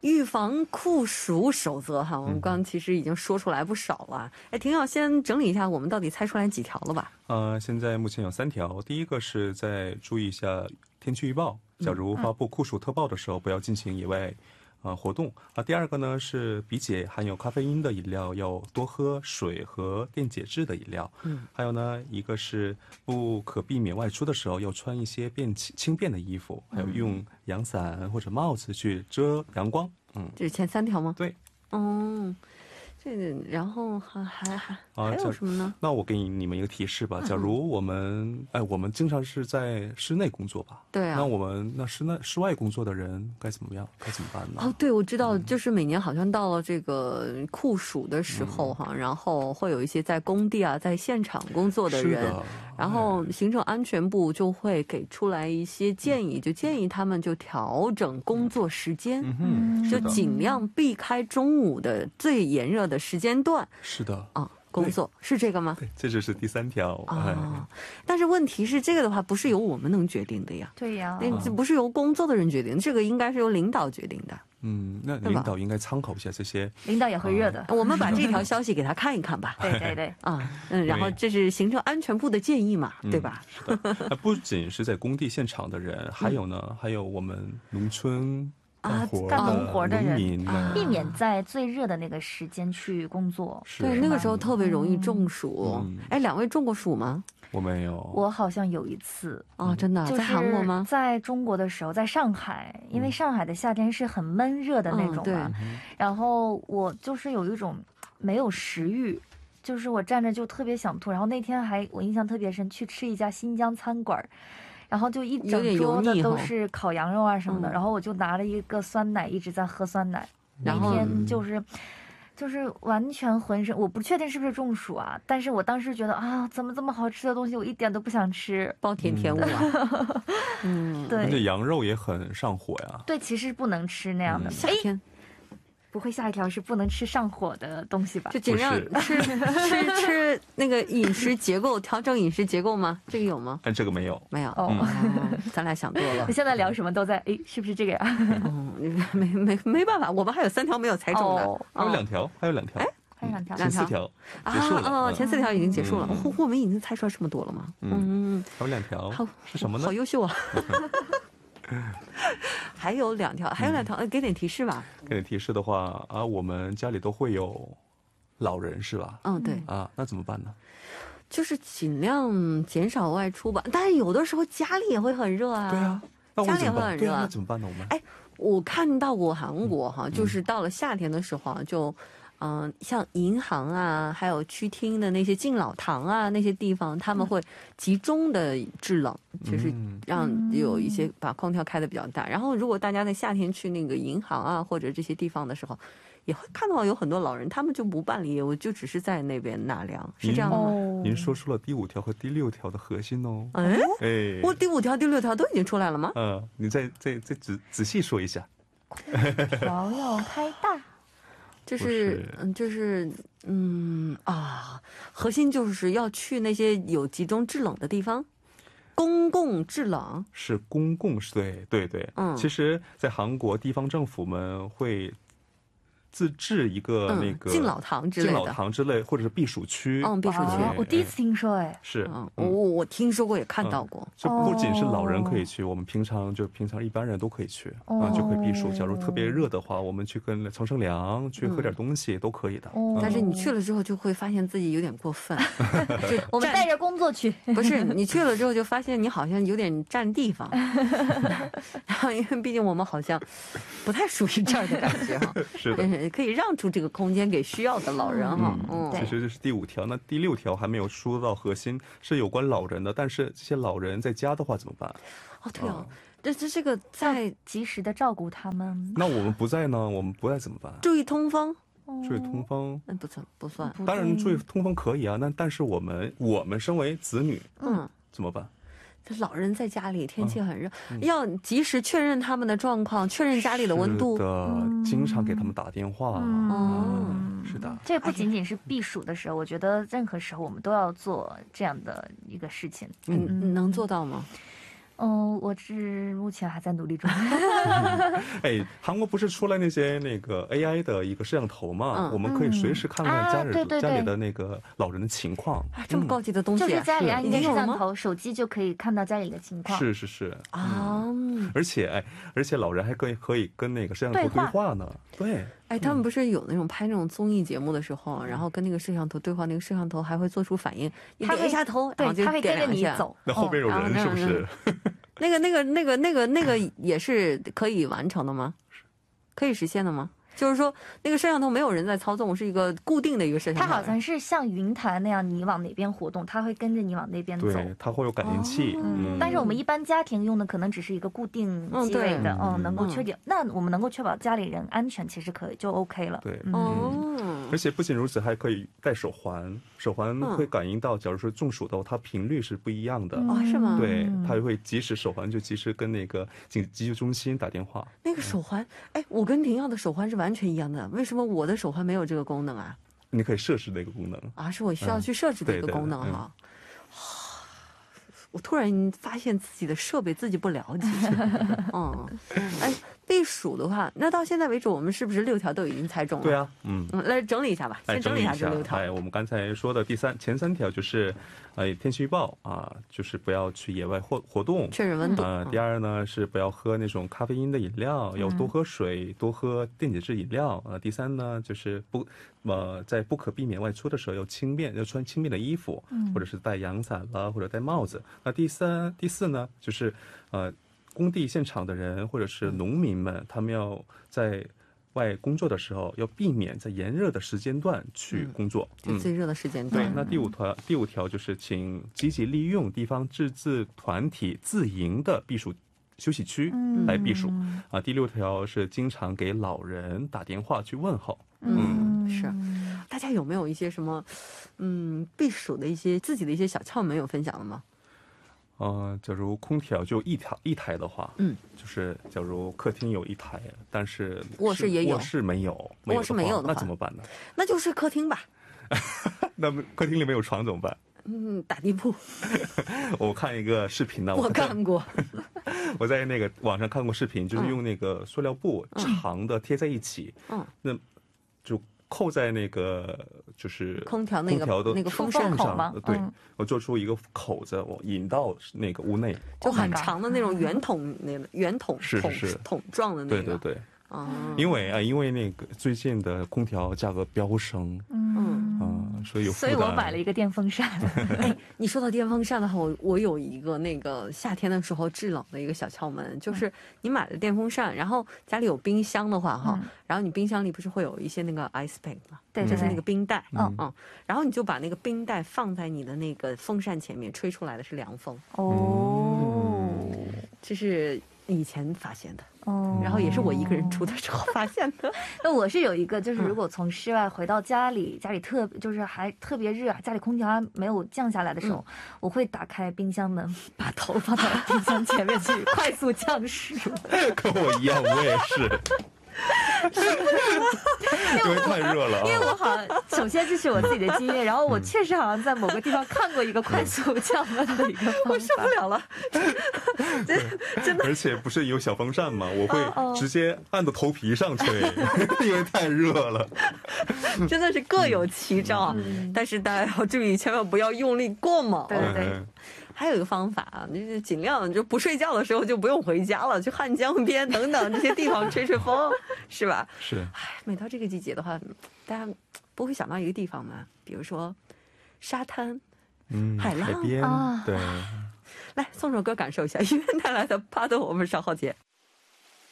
预防酷暑守则哈，我们刚刚其实已经说出来不少了。哎，挺好，先整理一下，我们到底猜出来几条了吧？ 现在目前有3条，第一个是在注意一下天气预报，假如发布酷暑特报的时候，不要进行野外活动啊。第二个呢是比起含有咖啡因的饮料，要多喝水和电解质的饮料。还有呢，一个是不可避免外出的时候要穿一些轻便的衣服，还有用阳伞或者帽子去遮阳光。 这是前3条吗？ 对。 这个，然后还有什么呢？ 那我给你们一个提示吧。假如我们经常是在室内工作吧？对啊。那室外工作的人该怎么办呢？ 哦，对，我知道，就是每年好像到了这个酷暑的时候哈，然后会有一些在工地啊，在现场工作的人，然后行政安全部就会给出来一些建议，就建议他们就调整工作时间，就尽量避开中午的最炎热的时间段。是的啊，工作是这个吗？ 对，这就是第3条啊。 但是问题是，这个的话不是由我们能决定的呀。对呀，这不是由工作的人决定，这个应该是由领导决定的。 那领导应该参考一下这些。 领导也会热的。 我们把这条消息给他看一看吧。 对对对。 然后这是行政安全部的建议嘛，对吧？ 是的。不仅是在工地现场的人，还有我们农村干农活的人， 避免在最热的那个时间去工作。 对，那个时候特别容易中暑。哎，2位中过暑吗？ 我没有。 我好像有一次。 真的？在韩国吗？ 在中国的时候，在上海，因为上海的夏天是很闷热的那种嘛。然后我就是有一种没有食欲，就是我站着就特别想吐。然后那天我印象特别深，去吃一家新疆餐馆。然后就一整桌的都是烤羊肉啊什么的，然后我就拿了一个酸奶一直在喝酸奶。那天就是完全浑身，我不确定是不是中暑啊，但是我当时觉得怎么这么好吃的东西我一点都不想吃， 暴殄天物啊。 对，那羊肉也很上火呀。 对，其实不能吃那样的。 夏天不会下一条是不能吃上火的东西吧？ 就尽量吃那个饮食结构，调整饮食结构吗？这个有吗？ 这个没有。 咱俩想多了。 现在聊什么都在是不是这个呀？ 没办法，我们还有3条没有猜中的。 还有2条。 还有2条。 前4条结束了。 前4条已经结束了。我们已经猜出来这么多了吗？ 还有2条。是什么呢？ 好优秀啊。还有2条，给点提示吧。 给点提示的话我们家里都会有老人是吧？ 对那怎么办呢？ 就是尽量减少外出吧，但是有的时候家里也会很热啊。 对啊， 家里也会很热。 那怎么办呢？ 我看到过韩国就是到了夏天的时候就像银行啊，还有区厅的那些敬老堂啊，那些地方他们会集中的制冷，就是让有一些把空调开的比较大。然后如果大家在夏天去那个银行啊或者这些地方的时候，也会看到有很多老人，他们就不办理业务，就只是在那边纳凉，是这样的吗？ 您说出了第5条和第6条的核心哦。 我第5条第6条都已经出来了吗？ 你再仔细说一下。 调要开大。 核心就是要去那些有集中制冷的地方，公共制冷。 是公共，对。其实在韩国地方政府们会自制一个那个敬老堂之类或者是避暑区。 避暑区我第一次听说。 是我听说过也看到过。 就不仅是老人可以去，我们平常一般人都可以去就可以避暑。假如特别热的话，我们去跟乘乘凉，去喝点东西都可以的。 但是你去了之后就会发现自己有点过分。 我们带着工作去。 不是，你去了之后就发现你好像有点占地方。因为毕竟我们好像不太属于这儿的感觉。 是的。 可以让出这个空间给需要的老人其实这是第5条。那第6条还没有说到核心，是有关老人的。但是这些老人在家的话怎么办？ 对这个在及时的照顾他们。 那我们不在呢？我们不在怎么办？ 注意通风。 注意通风不算。 当然注意通风可以啊。但是我们身为子女怎么办？ 这老人在家里，天气很热，要及时确认他们的状况，确认家里的温度。 是的，经常给他们打电话。是的。 这不仅仅是避暑的时候，我觉得任何时候我们都要做这样的一个事情。 能做到吗？ 我目前还在努力中。 哎，韩国不是出来那些那个 AI 的一个摄像头嘛？我们可以随时看看家里的那个老人的情况。 这么高级的东西， 就是家里安一个摄像头，手机就可以看到家里的情况。 是啊，而且老人还可以跟那个摄像头对话呢。对。 哎，他们不是有那种拍那种综艺节目的时候，然后跟那个摄像头对话，那个摄像头还会做出反应，你点一下头，然后就他会跟着你走。 那后边有人是不是？ 那个也是可以完成的吗？可以实现的吗？就是说，那个摄像头没有人在操纵，是一个固定的一个摄像头。 它好像是像云台那样，你往哪边活动，它会跟着你往那边走。 对，它会有感应器。 但是我们一般家庭用的可能只是一个固定机位的，能够确定。那我们能够确保家里人安全，其实可以就 OK 了。 对，而且不仅如此，还可以戴手环，手环会感应到，假如说中暑的话，它频率是不一样的。 是吗？ 对，它会及时手环就及时跟那个急救中心打电话。 那个手环，哎，我跟婷瑶的手环是完全一样的，为什么我的手环没有这个功能啊？ 你可以设置那个功能啊， 是我需要去设置的一个功能哈。我突然发现自己的设备自己不了解。哎，避暑的话，那到现在为止，我们是不是6条都已经猜中了？ 对啊， 来整理一下吧，先整理一下这6条。 我们刚才说的前3条就是，天气预报啊，就是不要去野外活动， 确认温度。 第2呢是不要喝那种咖啡因的饮料，要多喝水，多喝电解质饮料。第3呢就是在不可避免外出的时候要穿轻便的衣服，或者是带阳伞了，或者戴帽子。那第4呢就是工地现场的人或者是农民们，他们要在外工作的时候要避免在炎热的时间段去工作， 最热的时间段。 对，那第五条就是请积极利用地方自治团体自营的避暑休息区来避暑。第6条是经常给老人打电话去问候。 是，大家有没有一些什么避暑的自己的一些小窍门有分享了吗？ 假如空调就一台的话，就是假如客厅有一台，但是卧室也有， 卧室没有的话，那怎么办呢？ 那就是客厅吧。 那么客厅里没有床怎么办？ 打地铺。 我看一个视频呢， 我看过。 我在那个网上看过视频，就是用那个塑料布长的贴在一起，那就扣在那个就是空调的那个风扇上，对，我做出一个口子，我引到那个屋内， 就很长的那种圆筒筒状的那个。 对。因为那个最近的空调价格飙升，所以我买了一个电风扇。 哎，你说到电风扇的话，我有一个那个夏天的时候制冷的一个小窍门，就是你买了电风扇，然后家里有冰箱的话然后你冰箱里不是会有一些那个 ice pack 吗？ 对， 就是那个冰袋，然后你就把那个冰袋放在你的那个风扇前面，吹出来的是凉风。这是以前发现的。然后也是我一个人住的时候发现的。 那我是有一个，就是如果从室外回到家里就是还特别热，家里空调还没有降下来的时候，我会打开冰箱门，把头放到冰箱前面去，快速降湿。 跟我一样，我也是。因为太热了， 因为我好像首先这是我自己的经验，然后我确实好像在某个地方看过一个快速降温的一个方法。 我受不了了，真的。 而且不是有小风扇吗？我会直接按到头皮上吹，因为太热了。 真的是各有奇招，但是大家要注意，千万不要用力过猛。 对。 还有一个方法啊，就是尽量就不睡觉的时候就不用回家了，去汉江边等等这些地方吹吹风，是吧？ 是。 每到这个季节的话，大家不会想到一个地方吗？比如说沙滩、海浪、 海边，对。 来送首歌感受一下，音乐带来的《巴德》，我们稍后见。